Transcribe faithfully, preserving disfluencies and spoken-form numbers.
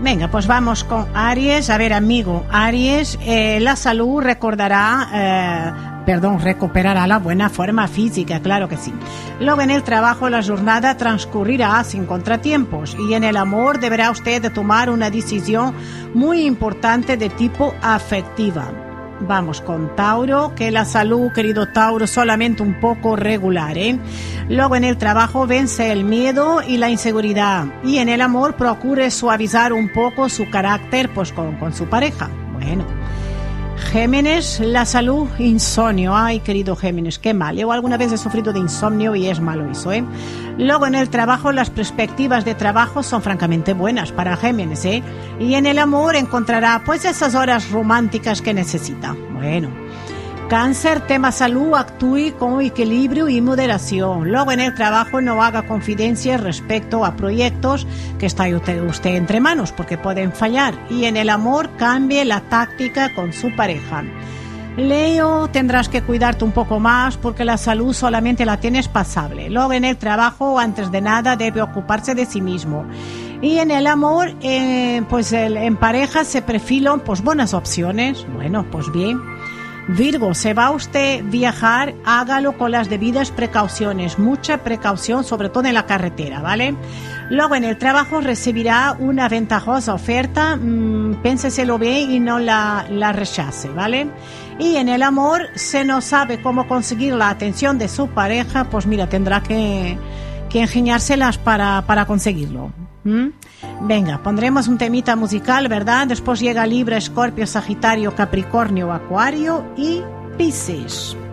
Venga, pues vamos con Aries. A ver, amigo, Aries, eh, la salud recordará, eh, perdón, recuperará la buena forma física, claro que sí. Luego en el trabajo la jornada transcurrirá sin contratiempos y en el amor deberá usted tomar una decisión muy importante de tipo afectiva. Vamos con Tauro, que la salud, querido Tauro, solamente un poco regular, ¿eh? Luego en el trabajo vence el miedo y la inseguridad y en el amor procure suavizar un poco su carácter pues con, con su pareja. Bueno, Géminis, la salud, insomnio. Ay, querido Géminis, qué mal. Yo alguna vez he sufrido de insomnio y es malo eso, ¿eh? Luego en el trabajo las perspectivas de trabajo son francamente buenas para Géminis, ¿eh? Y en el amor encontrará pues esas horas románticas que necesita. Bueno, Cáncer, tema salud, actúe con equilibrio y moderación. Luego en el trabajo no haga confidencias respecto a proyectos que está usted, usted entre manos porque pueden fallar. Y en el amor cambie la táctica con su pareja. Leo, tendrás que cuidarte un poco más porque la salud solamente la tienes pasable. Luego en el trabajo, antes de nada, debe ocuparse de sí mismo. Y en el amor, eh, pues el, en pareja se perfilan pues buenas opciones. Bueno, pues bien. Virgo, se va usted viajar, hágalo con las debidas precauciones, mucha precaución, sobre todo en la carretera, ¿vale? Luego en el trabajo recibirá una ventajosa oferta, mmm, pénseselo bien y no la, la rechace, ¿vale? Y en el amor, se no sabe cómo conseguir la atención de su pareja, pues mira, tendrá que, que ingeniárselas para, para conseguirlo. ¿Mm? Venga, pondremos un temita musical, ¿verdad? Después llega Libra, Escorpio, Sagitario, Capricornio, Acuario y Piscis.